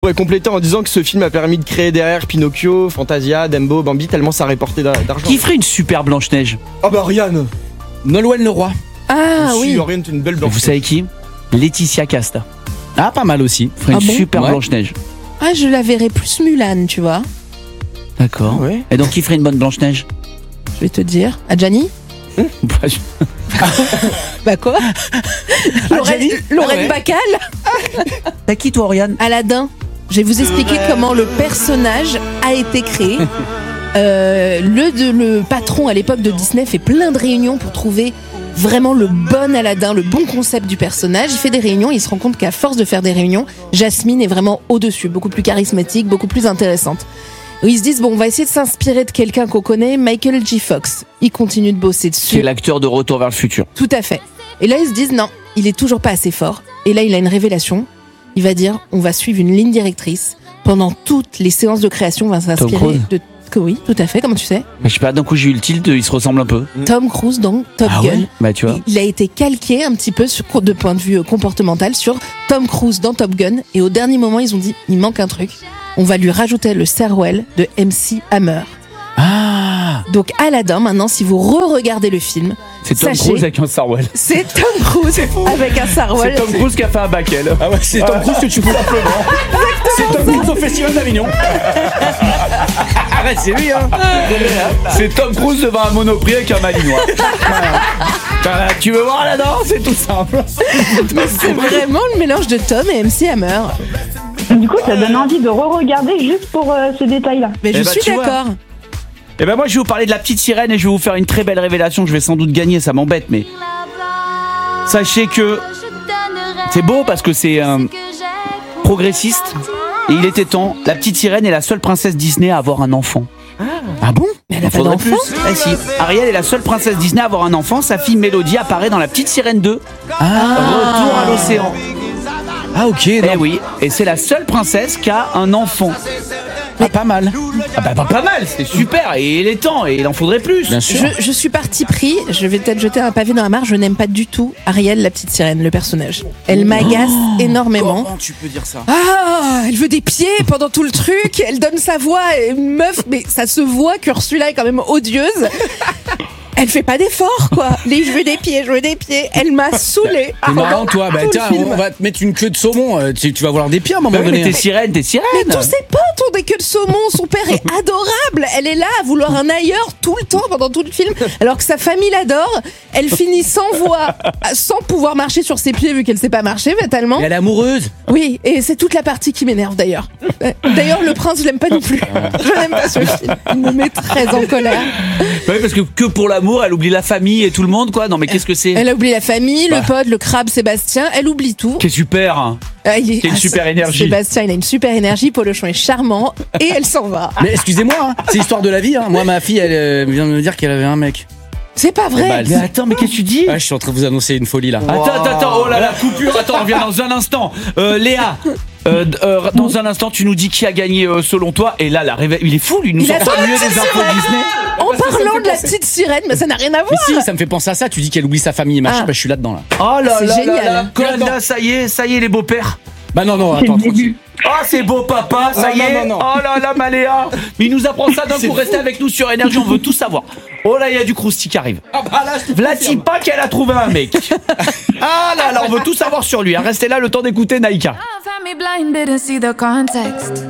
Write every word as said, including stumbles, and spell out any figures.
pourrait compléter en disant que ce film a permis de créer derrière Pinocchio, Fantasia, Dumbo, Bambi, tellement ça rapportait d'a- d'argent. Qui ferait une super Blanche-Neige? Ah bah Oriane. Nolwenn Leroy. Ah Si, oui. Oriane, t'es une belle blanche. Vous savez qui? Laetitia Casta. Ah, pas mal aussi. Ferait une Ah bon super Ouais. Blanche-Neige. Ah, je la verrais plus Mulan, tu vois. D'accord. Ouais. Et donc qui ferait une bonne Blanche-Neige? Je vais te dire. Adjani Bah, je- Bah quoi Lorraine, Adjani Lorraine Ah ouais. Bacall T'as qui toi, Oriane? Aladdin. Je vais vous expliquer comment le personnage a été créé. Euh, le, de- le patron à l'époque de Disney fait plein de réunions pour trouver vraiment le bon Aladdin, le bon concept du personnage. Il fait des réunions, il se rend compte qu'à force de faire des réunions, Jasmine est vraiment au-dessus, beaucoup plus charismatique, beaucoup plus intéressante. Ils se disent, bon, on va essayer de s'inspirer de quelqu'un qu'on connaît, Michael J. Fox. Il continue de bosser Qui est dessus. l'acteur de Retour vers le futur. Tout à fait. Et là, ils se disent, non, il est toujours pas assez fort. Et là, il a une révélation. Il va dire, on va suivre une ligne directrice. Pendant toutes les séances de création, on va s'inspirer Cruise de... que Oui, tout à fait, comment tu sais Mais je sais pas, d'un coup j'ai eu le tilt, il se ressemble un peu. Tom Cruise dans Top Ah Gun. ouais Bah tu vois. Il a été calqué un petit peu sur, de point de vue euh, comportemental sur Tom Cruise dans Top Gun. Et au dernier moment, ils ont dit, il manque un truc. On va lui rajouter le Sarwell de M C Hammer. Ah, Donc Aladdin, maintenant, si vous re-regardez le film, c'est Tom Sachez- Cruise avec un Sarwell. c'est Tom Cruise avec un Sarwell. C'est Tom Cruise qui a fait un bakel. Ah ouais, c'est Tom Cruise que tu peux simplement. C'est Tom Cruise au Festival d'Avignon. Arrête, c'est lui, hein. C'est Tom Cruise devant un Monoprix avec un malinois. Voilà, tu veux voir là-dedans? C'est tout simple. C'est vraiment le mélange de Tom et M C Hammer. Du coup, ça donne envie de re-regarder juste pour euh, ces détails-là. Mais je Eh bah, suis tu vois. d'accord. Et ben moi je vais vous parler de la petite sirène et je vais vous faire une très belle révélation. Je vais sans doute gagner, ça m'embête, mais sachez que c'est beau parce que c'est euh, progressiste et il était temps. La petite sirène est la seule princesse Disney à avoir un enfant. Ah bon? Mais elle a Il pas faudrait d'enfant. plus. Eh si, Ariel est la seule princesse Disney à avoir un enfant. Sa fille Mélodie apparaît dans La Petite Sirène deux. Retour à l'océan. Ah ok, Eh non. oui, et c'est la seule princesse qui a un enfant. Ah, pas mal. Ah bah, bah, pas mal, c'est super, et il est temps, et il en faudrait plus. Bien sûr. Je, je suis parti pris, je vais peut-être jeter un pavé dans la mare, je n'aime pas du tout Ariel, la petite sirène, le personnage. Elle m'agace énormément. Comment tu peux dire ça? Ah, elle veut des pieds pendant tout le truc, elle donne sa voix, et meuf, mais ça se voit qu'Ursula est quand même odieuse. Elle fait pas d'effort, quoi. Les je veux des pieds, je veux des pieds. Elle m'a saoulée. C'est marrant, toi. Bah Tout le tiens, film. on va te mettre une queue de saumon. euh, Tu, tu vas vouloir des pieds à un moment Bah oui, donné. mais t'es sirène, t'es sirène. Mais tous ses potes ont des queues de saumon, son père est adorable. Elle est là à vouloir un ailleurs tout le temps pendant tout le film, alors que sa famille l'adore. Elle finit sans voix, sans pouvoir marcher sur ses pieds vu qu'elle sait pas marcher fatalement. Et elle est amoureuse. Oui, et c'est toute la partie qui m'énerve d'ailleurs. Euh, D'ailleurs, le prince, je l'aime pas non plus. Je n'aime pas ce film. Il me met très en colère. Bah oui, parce que que pour l'amour, elle oublie la famille et tout le monde, quoi. Non, mais qu'est-ce que c'est? Elle a oublié la famille, Bah. le pote, le crabe Sébastien. Elle oublie tout. Qui est super, hein. Ah, il est- Qui a une ah, super Sé- énergie. Sébastien, il a une super énergie. Polochon est charmant et elle s'en va. Mais excusez-moi, hein, c'est l'histoire de la vie. Hein. Moi, ma fille, elle euh, vient de me dire qu'elle avait un mec. C'est pas vrai. Bah, elle- Mais attends, mais qu'est-ce que tu dis? Ah, je suis en train de vous annoncer une folie là. Attends, attends, attends, oh là là, coupure, attends, on revient dans un instant. Euh, Léa, euh, d- euh, dans un instant, tu nous dis qui a gagné euh, selon toi. Et là, la réveil, il est fou, lui, il nous Il sort attend au milieu la des petite infos sirène. Disney. En parlant de la petite sirène, mais ça n'a rien à Mais voir. si, ça me fait penser à ça. Tu dis qu'elle oublie sa famille et machin. Ah. Bah, je suis là-dedans là. Oh là C'est là génial. là là, Que Colda, attends. ça y est, ça y est, les beaux-pères. Bah non, non, C'est attends, le tranquille. début. Ah, c'est beau papa, ça Non, y non, est. non, non. Oh là là, Maléa. Mais il nous apprend ça d'un coup, restez avec nous sur Énergie, on veut tout savoir. Oh là, il y a du crousty qui arrive. Ah bah là, je te Vlati confirme. pas qu'elle a trouvé un mec. Ah là là, on veut tout savoir sur lui. hein. Restez là le temps d'écouter Naïka. Find me blind, bitter, see the context.